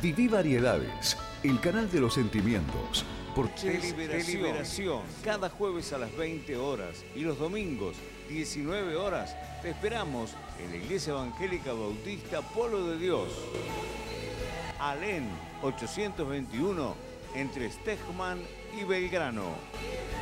Viví Variedades, el canal de los sentimientos. Por Deliberación. Cada jueves a las 20 horas y los domingos, 19 horas, te esperamos en la Iglesia Evangélica Bautista Polo de Dios. Alén 821, entre Stegman y Belgrano.